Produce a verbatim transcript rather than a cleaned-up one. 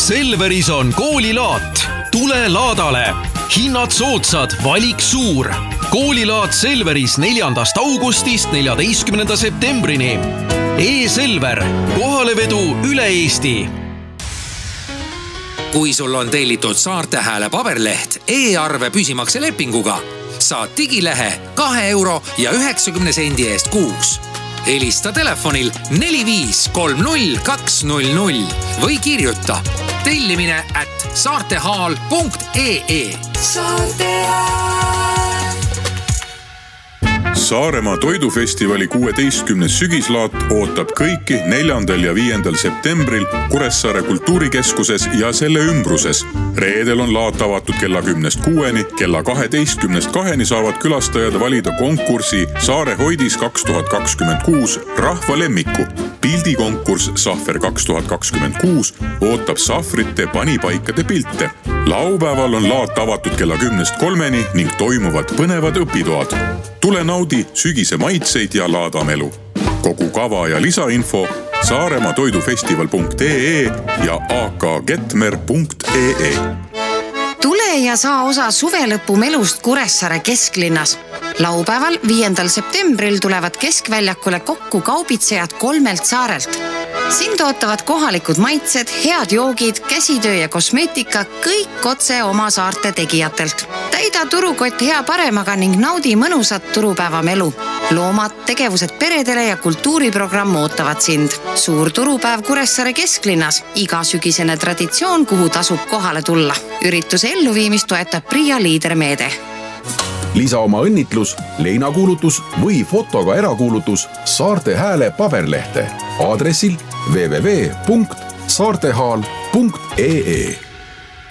Selveris on koolilaat. Tule laadale. Hinnad soodsad, valik suur. Koolilaat Selveris neljandast augustist neljateistkümnenda septembrini. E-Selver. Kohalevedu üle Eesti. Kui sul on tellitud Saarte Hääle paberleht e-arve püsimakse lepinguga, saad digilehe kahe euro ja üheksakümne sendi eest kuus. Helista telefonil neli viis kolm null kaks null null või kirjuta tellimine at saartehaal punkt ee. Saaremaa toidufestivali kuueteistkümnes sügislaat ootab kõiki neljandal ja viiendal septembril Kuressaare kultuurikeskuses ja selle ümbruses. Reedel on laat avatud kella kümnest kuueni, kella kaheteistkümnest kaheni saavad külastajad valida konkursi Saare Hoidis kaks tuhat kakskümmend kuus rahva lemmiku. Pildikonkurss Sahver kaks tuhat kakskümmend kuus ootab sahvrite panipaikade pilte. Laupäeval on laat avatud kella kümnest kolmeni ning toimuvad põnevad õpitoad. Tule naudi sügise maitseid ja laadamelu. Kogu kava ja lisainfo saaremaa toidufestival punkt ee ja akgetmer punkt ee. Tule ja saa osa suvelõpu melust Kuressaare kesklinnas. Laupäeval viiendal septembril tulevad keskväljakule kokku kaubitsejad kolmelt saarelt. Sind ootavad kohalikud maitsed, head joogid, käsitöö ja kosmeetika, kõik otse oma saarte tegijatelt. Täida turukott hea paremaga ning naudi mõnusat turupäeva melu. Loomad, tegevused peredele ja kultuuriprogramm ootavad sind. Suur turupäev Kuressaare kesklinnas. Iga sügisene traditsioon, kuhu tasub kohale tulla. Ürituse elluviimist toetab Pria Liidermeede. Lisa oma õnnitlus, leinakuulutus või fotoga erakuulutus Saarte Hääle paberlehte aadressil w w w punkt saartehaal punkt ee.